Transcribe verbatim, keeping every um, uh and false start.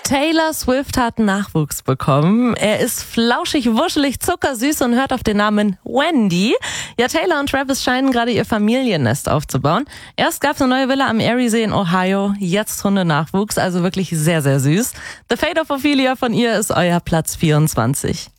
Taylor Swift hat Nachwuchs bekommen. Er ist flauschig, wuschelig, zuckersüß und hört auf den Namen Wendy. Ja, Taylor und Travis scheinen gerade ihr Familiennest aufzubauen. Erst gab's eine neue Villa am Eriesee in Ohio, jetzt Hundenachwuchs, also wirklich sehr, sehr süß. The Fate of Ophelia von ihr ist euer Platz vierundzwanzig.